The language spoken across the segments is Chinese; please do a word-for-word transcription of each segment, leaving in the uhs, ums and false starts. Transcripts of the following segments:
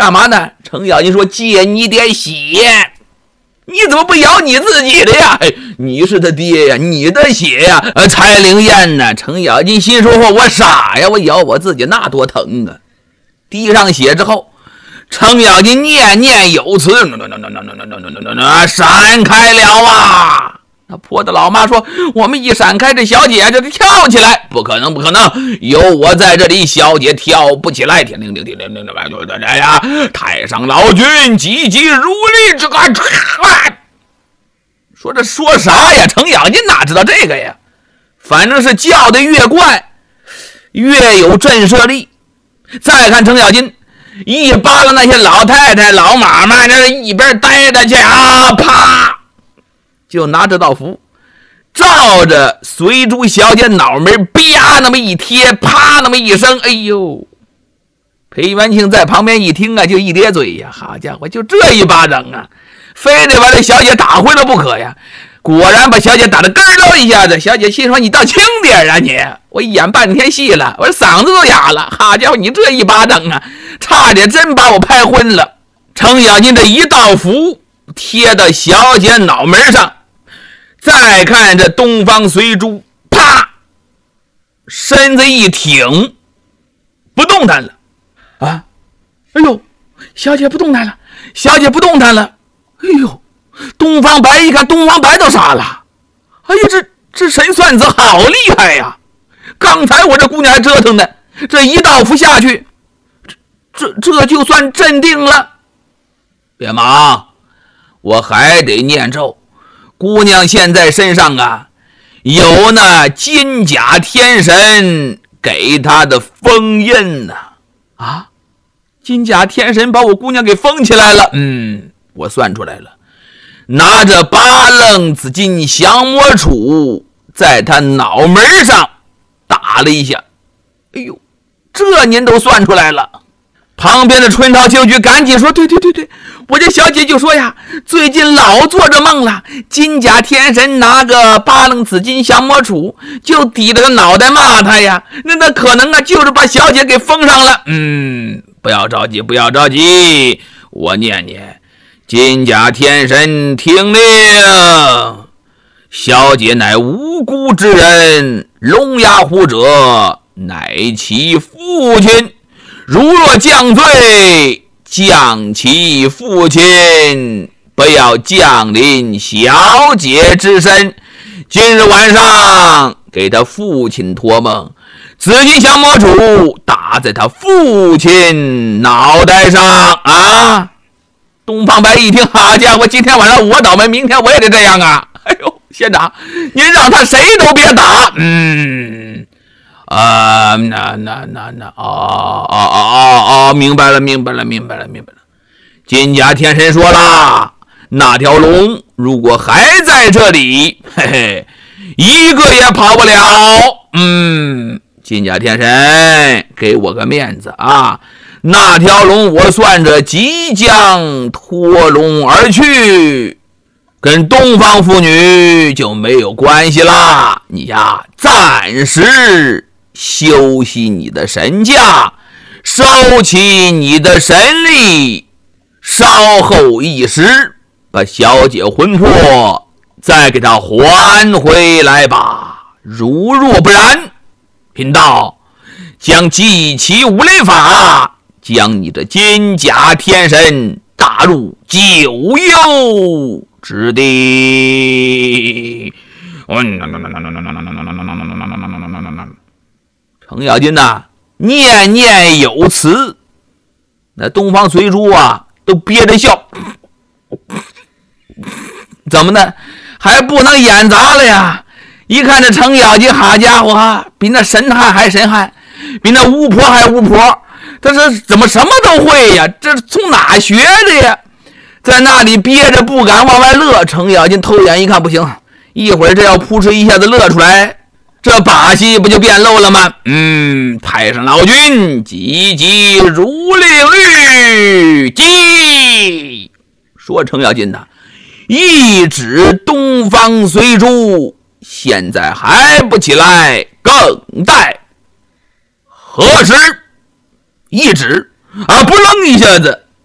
干嘛呢？程咬金说借你点血。你怎么不咬你自己的呀？你是他爹呀，你的血呀，呃，才灵验呢。程咬金心说我傻呀，我咬我自己那多疼啊。滴上血之后，程咬金念念有词，闪开了啊。那婆的老妈说我们一闪开，这小姐就跳起来，不可能不可能，有我在这里，小姐跳不起来。停停停停停停！哎呀，太上老君急急如律，这个说这说啥呀？程咬金哪知道这个呀？反正是叫的越快越有震慑力。再看程咬金一扒拉那些老太太老妈妈，那一边待着去啊，啪就拿着道符照着随珠小姐脑门啪那么一贴，啪那么一声，哎呦！裴元庆在旁边一听啊，就一咧嘴呀，好家伙，就这一巴掌啊，非得把这小姐打回了不可呀！果然把小姐打得咯咯一下子，小姐心说你倒轻点啊你！我演半天戏了，我这嗓子都哑了，好家伙，你这一巴掌啊，差点真把我拍昏了。程咬金这一道符贴到小姐脑门上，再看这东方随珠，啪，身子一挺，不动弹了啊！哎呦，小姐不动弹了，小姐不动弹了！哎呦，东方白一看，东方白都傻了。哎呀，这这神算子好厉害呀！刚才我这姑娘还折腾呢，这一道符下去，这这这就算镇定了。别忙，我还得念咒。姑娘现在身上啊有那金甲天神给她的封印呢。啊，金甲天神把我姑娘给封起来了。嗯，我算出来了，拿着八楞子金降魔杵在她脑门上打了一下。哎呦，这您都算出来了。旁边的春桃秋菊赶紧说对对对对，我这小姐就说呀，最近老做着梦了，金甲天神拿个八楞紫金降魔杵就抵着个脑袋骂他呀，那那可能啊就是把小姐给封上了。嗯，不要着急不要着急，我念念，金甲天神听令，小姐乃无辜之人，龙牙虎者乃其父亲，如若降罪，降其父亲，不要降临小姐之身。今日晚上给他父亲托梦，紫金降魔杵打在他父亲脑袋上啊！东方白一听，好家伙，今天晚上我倒霉，明天我也得这样啊！哎呦，县长，您让他谁都别打。嗯。啊，那那那那，哦哦哦哦哦，明白了，明白了，明白了，明白了。金甲天神说了，那条龙如果还在这里，嘿嘿，一个也跑不了。嗯，金甲天神给我个面子啊，那条龙我算着即将脱龙而去，跟东方妇女就没有关系啦。你呀，暂时休息你的神驾，收起你的神力，稍后一时把小姐魂魄再给她还回来吧。如若不然，贫道将祭其五雷法，将你的金甲天神打入九幽之地。程咬金呐，念念有词，那东方随珠啊都憋着笑。怎么呢？还不能演砸了呀？一看这程咬金，好家伙，比那神汉还神汉，比那巫婆还巫婆，他是怎么什么都会呀？这从哪学的呀？在那里憋着不敢往外乐。程咬金偷眼一看，不行，一会儿这要扑哧一下子乐出来，这把戏不就变漏了吗？嗯，太上老君急急如律律急。说程咬金呐，一指东方随珠，现在还不起来，更待何时？一指啊，不楞一下子，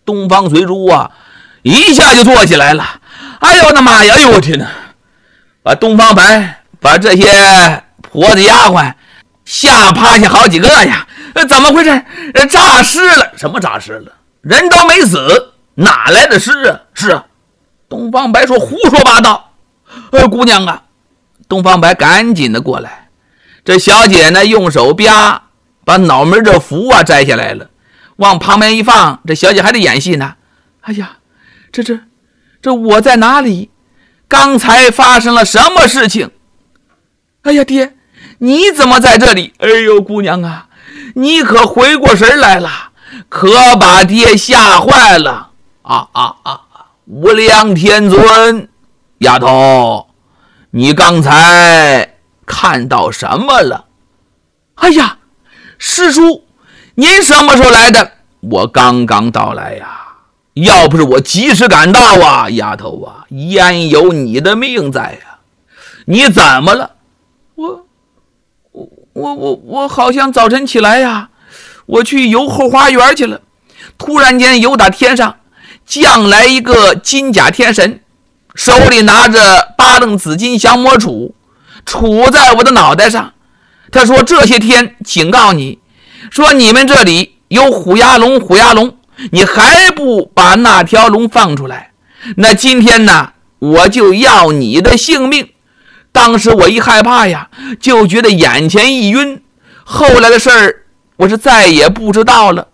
东方随珠啊，一下就坐起来了。哎呦我的妈呀！哎呦我天哪！把东方白把这些婆子丫鬟吓趴下好几个呀！怎么回事？诈尸了？什么诈尸了？人都没死，哪来的尸啊？是啊，东方白说胡说八道。呃，姑娘啊，东方白赶紧的过来。这小姐呢，用手啪把脑门这符啊摘下来了，往旁边一放。这小姐还得演戏呢。哎呀，这这这我在哪里？刚才发生了什么事情？哎呀，爹，你怎么在这里？哎呦，姑娘啊，你可回过神来了，可把爹吓坏了！啊啊啊！无量天尊，丫头，你刚才看到什么了？哎呀，师叔，您什么时候来的？我刚刚到来呀。要不是我及时赶到啊，丫头啊，焉有你的命在呀？你怎么了？我我我我我好像早晨起来呀，我去游后花园去了，突然间游打天上降来一个金甲天神，手里拿着八楞紫金降魔杵，杵在我的脑袋上。他说这些天警告你，说你们这里有虎牙龙，虎牙龙，你还不把那条龙放出来，那今天呢，我就要你的性命。当时我一害怕呀，就觉得眼前一晕，后来的事儿我是再也不知道了。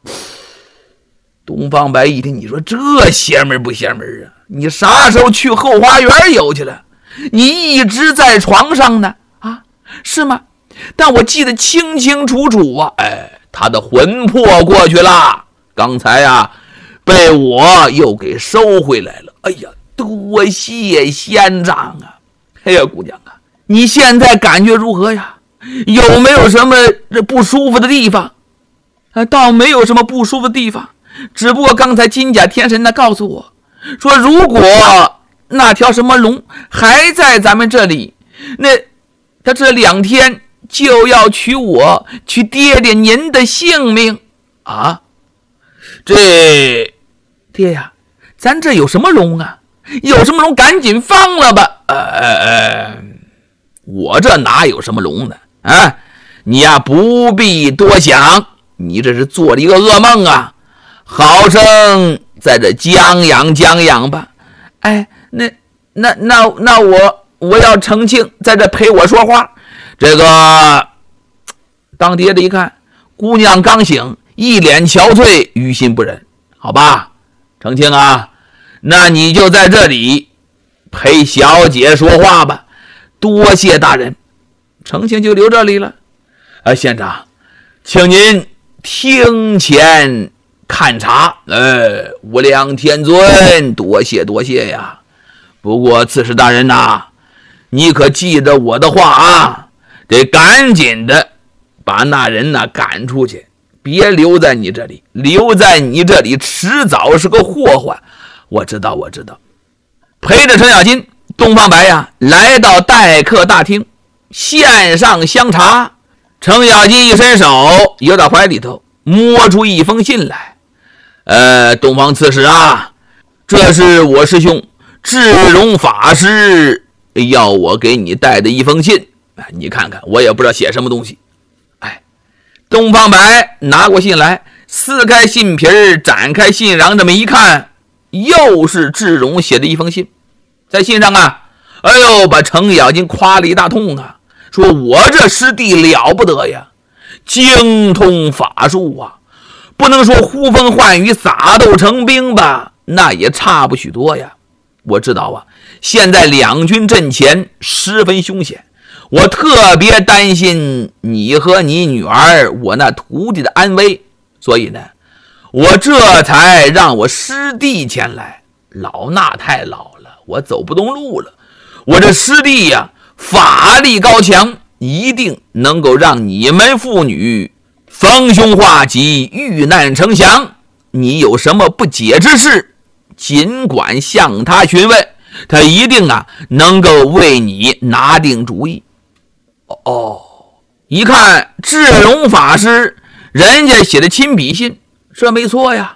东方白一听，你说这邪门不邪门啊？你啥时候去后花园游去了？你一直在床上呢啊？是吗？但我记得清清楚楚啊。哎，他的魂魄过去了，刚才呀被我又给收回来了。哎呀，多谢仙长啊！哎呀，姑娘啊，你现在感觉如何呀？有没有什么不舒服的地方？啊，倒没有什么不舒服的地方，只不过刚才金甲天神呢告诉我说，如果那条什么龙还在咱们这里，那他这两天就要取我去爹爹您的性命啊！这爹呀，咱这有什么龙啊？有什么龙赶紧放了吧。呃呃，我这哪有什么龙呢？啊，你呀不必多想，你这是做了一个噩梦啊，好生在这将养将养吧。哎，那那那那我我要澄清，在这陪我说话。这个当爹的一看，姑娘刚醒，一脸憔悴，于心不忍。好吧，澄清啊，那你就在这里陪小姐说话吧。多谢大人。澄清就留这里了。啊，县长，请您厅前看茶。呃，无量天尊，多谢多谢呀。不过刺史大人呐、啊，你可记得我的话啊，得赶紧的把那人呐赶出去，别留在你这里，留在你这里迟早是个祸患。我知道，我知道。陪着程咬金，东方白呀来到待客大厅，献上香茶。程咬金一伸手，由到怀里头摸出一封信来。呃，东方刺史啊，这是我师兄智荣法师要我给你带的一封信。你看看，我也不知道写什么东西。哎，东方白拿过信来，撕开信皮儿，展开信瓤，这么一看，又是智荣写的一封信。在信上啊，哎呦，把程咬金夸了一大通啊，说我这师弟了不得呀，精通法术啊，不能说呼风唤雨撒豆成兵吧，那也差不许多呀。我知道啊，现在两军阵前十分凶险，我特别担心你和你女儿我那徒弟的安危，所以呢，我这才让我师弟前来。老衲太老了，我走不动路了，我这师弟呀、啊、法力高强，一定能够让你们父女逢凶化吉，遇难成祥。你有什么不解之事，尽管向他询问，他一定啊能够为你拿定主意。哦，一看智荣法师人家写的亲笔信，这没错呀，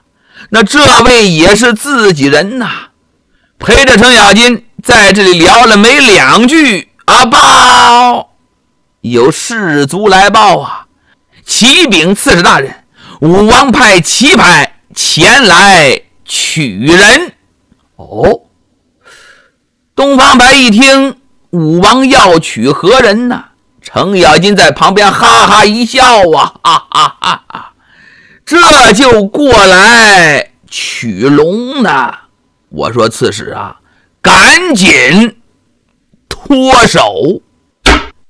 那这位也是自己人呐，陪着程咬金在这里聊了没两句啊，报有士卒来报啊，启禀刺史大人，武王派齐派前来取人。哦，东方白一听武王要取何人呢？程咬金在旁边哈哈一笑啊，哈哈哈哈，这就过来取龙呢。我说刺史啊，赶紧脱手。